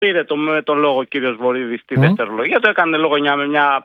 πήρε τον λόγο ο κύριος Βορίδης στη δευτερολογία. Το έκανε λόγο με μια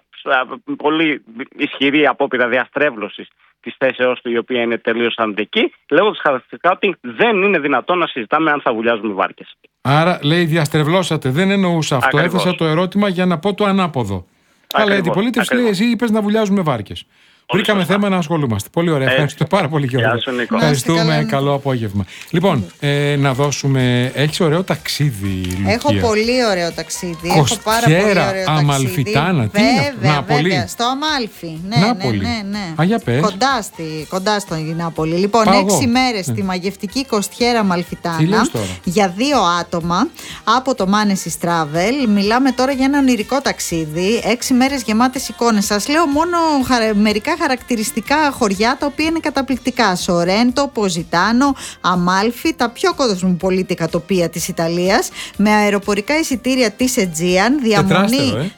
πολύ ισχυρή απόπειρα διαστρέβλωσης της θέσεώς του, η οποία είναι τελείως αρνητική, λέγοντας χαρακτηριστικά ότι δεν είναι δυνατόν να συζητάμε αν θα βουλιάζουμε βάρκες. Άρα, λέει, διαστρεβλώσατε. Δεν εννοούσα αυτό. Ακριβώς. Έθεσα το ερώτημα για να πω το ανάποδο. Αλλά η αντιπολίτευση λέει: εσύ είπες να βουλιάζουμε βάρκες. Βρήκαμε θέμα να ασχολούμαστε. Πολύ ωραία. Ευχαριστώ πάρα πολύ, Γιώργο. Γεια σου, Νίκο. Ευχαριστούμε. Καλό απόγευμα. Λοιπόν, να δώσουμε. Έχεις ωραίο ταξίδι, Λουκία. Έχω πολύ ωραίο ταξίδι. Κοστιέρα, έχω πάρα πολύ ωραίο ταξίδι. Αμαλφιτάνα. Τι είναι αυτό? Νάπολη. Βέβαια, στο Αμάλφι. Ναι. Α, για πες. Κοντά στο Νάπολη. Λοιπόν, Πάω 6 εγώ. μέρες στη μαγευτική Κοστιέρα Αμαλφιτάνα. Τι λες τώρα? Για 2 άτομα από το Manesis Travel. Μιλάμε τώρα για ένα ονειρικό ταξίδι. 6 μέρες γεμάτες εικόνες. Σας λέω μόνο μερικά χαρακτηριστικά χωριά τα οποία είναι καταπληκτικά. Σορέντο, Ποζιτάνο, Αμάλφι, τα πιο κοσμοπολίτικα τοπία της Ιταλίας, με αεροπορικά εισιτήρια της Aegean, διαμονή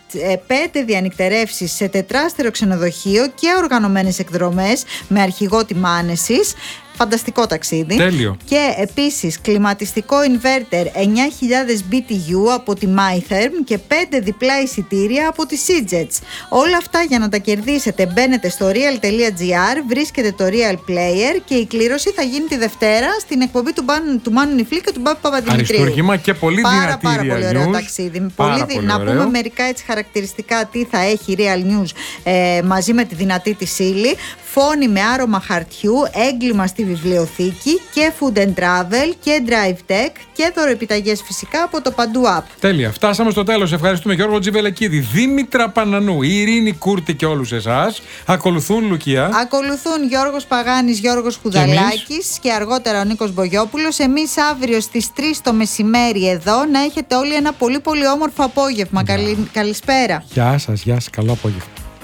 5 διανυκτερεύσεις σε 4στερο ξενοδοχείο και οργανωμένες εκδρομές με αρχηγό τη Manesis. Φανταστικό ταξίδι. Τέλειο. Και επίσης κλιματιστικό inverter 9.000 BTU από τη MyTherm και 5 διπλά εισιτήρια από τη SeaJets. Όλα αυτά για να τα κερδίσετε μπαίνετε στο real.gr, βρίσκετε το Real Player και η κλήρωση θα γίνει τη Δευτέρα στην εκπομπή του Μάνου Νιφλή και του Μπάμπη Παπαδημητρίου. Αριστούργημα και πολύ δυνατή πάρα πολύ ωραίο News. ταξίδι. Να πούμε μερικά έτσι χαρακτηριστικά τι θα έχει Real News μαζί με τη δυνατή της ύλη. Φόνη με άρωμα χαρτιού, έγκλημα στη βιβλιοθήκη και food and travel και drive tech και δωροεπιταγές φυσικά από το Παντού App. Τέλεια. Φτάσαμε στο τέλος. Ευχαριστούμε Γιώργο Τζιβελεκίδη, Δήμητρα Πανανού, Ειρήνη Κούρτη και όλους εσάς. Ακολουθούν, Λουκία. Ακολουθούν Γιώργος Παγάνης, Γιώργος Χουδαλάκης και αργότερα ο Νίκος Μπογιόπουλος. Εμείς αύριο στις 3 το μεσημέρι εδώ. Να έχετε όλοι ένα πολύ πολύ όμορφο απόγευμα. Καλησπέρα. Γεια σας, καλό απόγευμα.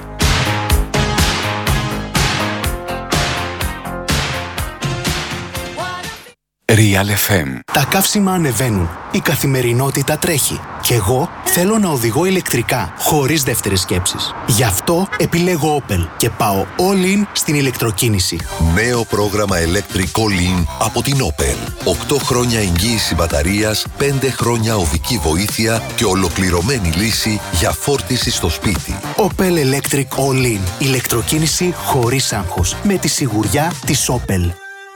Real FM. Τα καύσιμα ανεβαίνουν. Η καθημερινότητα τρέχει. Και εγώ θέλω να οδηγώ ηλεκτρικά, χωρίς δεύτερες σκέψεις. Γι' αυτό επιλέγω Opel και πάω all in στην ηλεκτροκίνηση. Νέο πρόγραμμα Electric All In από την Opel. 8 χρόνια εγγύηση μπαταρίας, 5 χρόνια οδική βοήθεια και ολοκληρωμένη λύση για φόρτιση στο σπίτι. Opel Electric All In. Ηλεκτροκίνηση χωρίς άγχος. Με τη σιγουριά της Opel.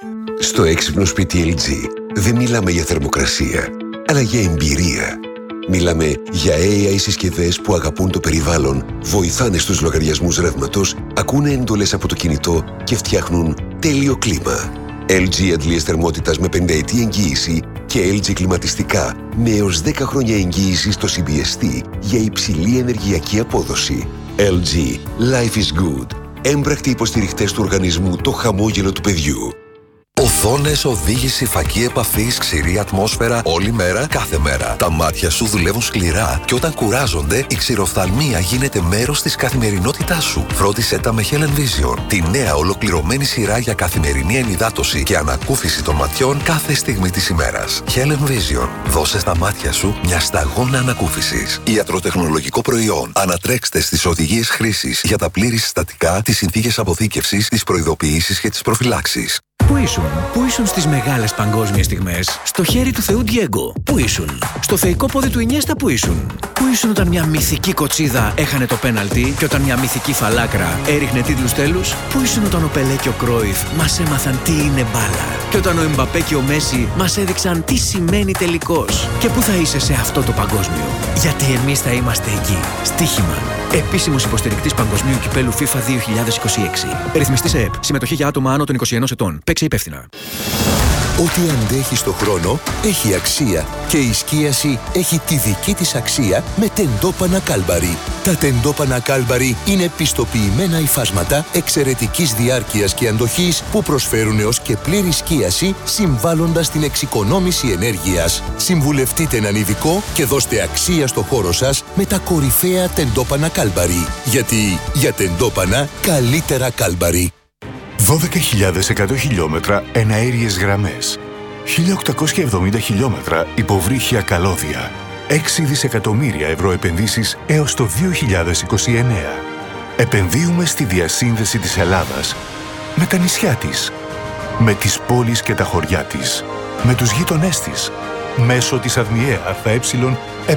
Στο έξυπνο σπίτι LG δεν μιλάμε για θερμοκρασία, αλλά για εμπειρία. Μιλάμε για AI συσκευές που αγαπούν το περιβάλλον, βοηθάνε στους λογαριασμούς ρεύματος, ακούνε εντολές από το κινητό και φτιάχνουν τέλειο κλίμα. LG αντλίες θερμότητας με 5ετή εγγύηση και LG κλιματιστικά με έως 10 χρόνια εγγύηση στο CBST για υψηλή ενεργειακή απόδοση. LG. Life is good. Έμπρακτοι υποστηριχτές του οργανισμού Το Χαμόγελο του Παιδιού. Οθόνες, οδήγηση, φακή επαφής, ξηρή ατμόσφαιρα, όλη μέρα, κάθε μέρα. Τα μάτια σου δουλεύουν σκληρά και όταν κουράζονται, η ξηροφθαλμία γίνεται μέρος της καθημερινότητάς σου. Φρόντισέ τα με Helen Vision, τη νέα ολοκληρωμένη σειρά για καθημερινή ενυδάτωση και ανακούφιση των ματιών κάθε στιγμή της ημέρας. Helen Vision. Δώσε στα μάτια σου μια σταγόνα ανακούφισης. Ιατροτεχνολογικό προϊόν. Ανατρέξτε στις οδηγίες χρήσης για τα πλήρη συστατικά, τις συνθήκες αποθήκευσης, τις προειδοποιήσεις και τις προφυλάξεις. Πού ήσουν στις μεγάλες παγκόσμιες στιγμές? Στο χέρι του Θεού Ντιέγκο. Πού ήσουν? Στο θεϊκό πόδι του Ινιέστα. Πού ήσουν όταν μια μυθική κοτσίδα έχανε το πέναλτι και όταν μια μυθική φαλάκρα έριχνε τίτλους τέλους? Πού ήσουν όταν ο Πελέ και ο Κρόιφ μας έμαθαν τι είναι μπάλα και όταν ο Εμπαπέ και ο Μέση μας έδειξαν τι σημαίνει τελικός? Και πού θα είσαι σε αυτό το παγκόσμιο? Γιατί εμείς θα είμαστε εκεί. Στοίχημα. Επίσημος υποστηρικτής Παγκοσμίου Κυπέλου FIFA 2026. Ρυθμιστής ΕΕΠ. Συμμετοχή για άτομα άνω των 21 ετών. Παίξε υπεύθυνα. Ό,τι αντέχει στο χρόνο έχει αξία και η σκίαση έχει τη δική της αξία με τεντόπανα Κάλμπαρι. Τα τεντόπανα Κάλμπαρι είναι πιστοποιημένα υφάσματα εξαιρετικής διάρκειας και αντοχής που προσφέρουν έως και πλήρη σκίαση συμβάλλοντας στην εξοικονόμηση ενέργειας. Συμβουλευτείτε έναν ειδικό και δώστε αξία στο χώρο σας με τα κορυφαία τεντόπανα Κάλμπαρι. Γιατί για τεντόπανα καλύτερα Κάλμπαρι. 12.100 χιλιόμετρα εναέριες γραμμές, 1.870 χιλιόμετρα υποβρύχια καλώδια, 6 δισεκατομμύρια ευρώ επενδύσεις έως το 2029. Επενδύουμε στη διασύνδεση της Ελλάδας με τα νησιά της, με τις πόλεις και τα χωριά της, με τους γείτονές της, μέσω της ΑΔΜΙΕ ΑΕ